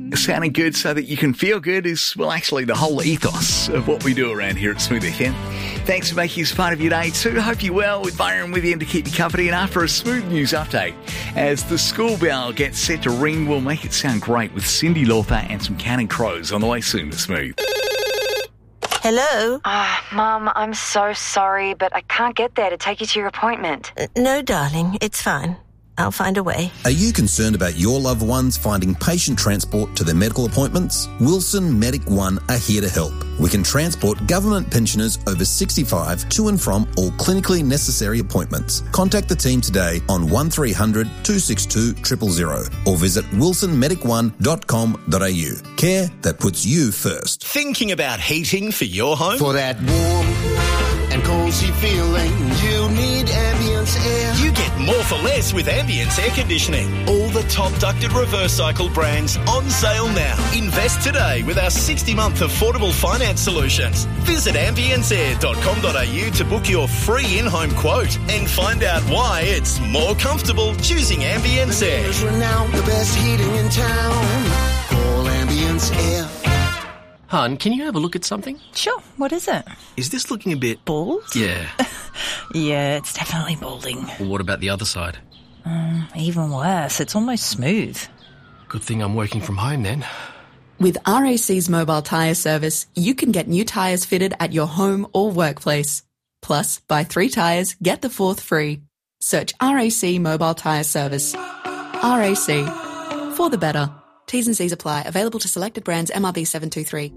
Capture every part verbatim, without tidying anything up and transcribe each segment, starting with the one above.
sounding good so that you can feel good is, well, actually the whole ethos of what we do around here at Smooth F M. Thanks for making us part of your day too. Hope you're well, with Byron with you to keep you company. And after a Smooth News update, as the school bell gets set to ring, we'll make it sound great with Cindy Lauper and some Counting Crows on the way soon to Smooth. Hello? Ah, oh, Mum, I'm so sorry, but I can't get there to take you to your appointment. Uh, no, darling, it's fine. I'll find a way. Are you concerned about your loved ones finding patient transport to their medical appointments? Wilson Medic One are here to help. We can transport government pensioners over sixty-five to and from all clinically necessary appointments. Contact the team today on one three hundred two six two zero zero zero or visit wilson medic one dot com dot a u. Care that puts you first. Thinking about heating for your home? For that warm and cozy feeling, you need Ambience Air. You get more for less with Ambience Air Conditioning. All the top ducted reverse cycle brands on sale now. Invest today with our sixty-month affordable finance solutions. Visit ambience air dot com dot a u to book your free in-home quote and find out why it's more comfortable choosing Ambience Air. Renowned, the best heating in town. Call Ambience Air. Hun, can you have a look at something? Sure. What is it? Is this looking a bit... Bald? Yeah. Yeah, it's definitely balding. Well, what about the other side? Um, even worse. It's almost smooth. Good thing I'm working from home then. With R A C's mobile tyre service, you can get new tyres fitted at your home or workplace. Plus, buy three tyres, get the fourth free. Search R A C Mobile Tyre Service. R A C. For the better. T's and C's apply. Available to selected brands. M R B seven two three.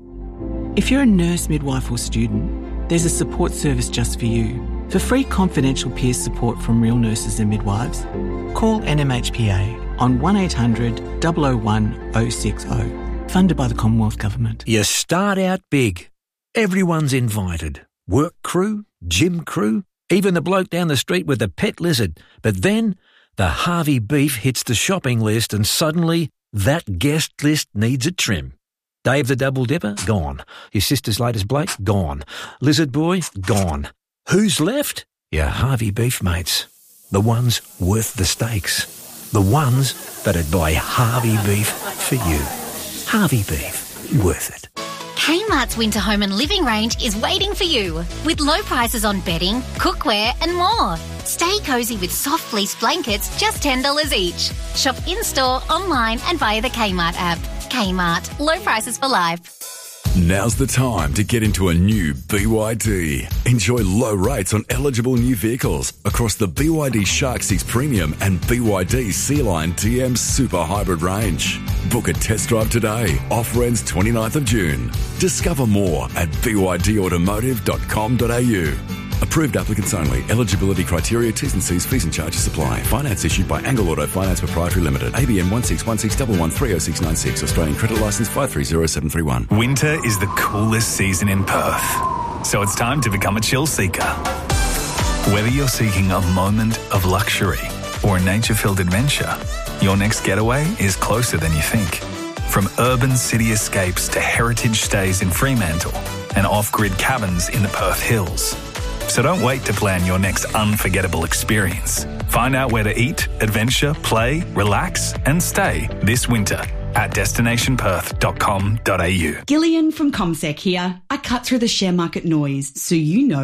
If you're a nurse, midwife or student, there's a support service just for you. For free confidential peer support from real nurses and midwives, call N M H P A on one eight hundred, zero zero one, zero six zero. Funded by the Commonwealth Government. You start out big. Everyone's invited. Work crew, gym crew, even the bloke down the street with the pet lizard. But then the Harvey beef hits the shopping list and suddenly that guest list needs a trim. Dave the Double Dipper? Gone. His sister's latest Blake? Gone. Lizard Boy? Gone. Who's left? Your Harvey beef mates. The ones worth the stakes. The ones that'd buy Harvey beef for you. Harvey beef. Worth it. Kmart's winter home and living range is waiting for you with low prices on bedding, cookware and more. Stay cosy with soft fleece blankets, just ten dollars each. Shop in-store, online and via the Kmart app. Kmart. Low prices for life. Now's the time to get into a new B Y D. Enjoy low rates on eligible new vehicles across the B Y D Shark six Premium and B Y D Sea Line T M Super Hybrid range. Book a test drive today. Offer ends twenty-ninth of June. Discover more at b y d automotive dot com dot a u. Approved applicants only. Eligibility criteria, T's and C's, fees and charges apply. Finance issued by Angle Auto Finance Proprietary Limited. A B N one six one six one one three oh six nine six. Australian credit licence five three zero seven three one. Winter is the coolest season in Perth, so it's time to become a chill seeker. Whether you're seeking a moment of luxury or a nature-filled adventure, your next getaway is closer than you think. From urban city escapes to heritage stays in Fremantle and off-grid cabins in the Perth Hills. So don't wait to plan your next unforgettable experience. Find out where to eat, adventure, play, relax and stay this winter at destination perth dot com dot a u. Gillian from ComSec here. I cut through the share market noise so you know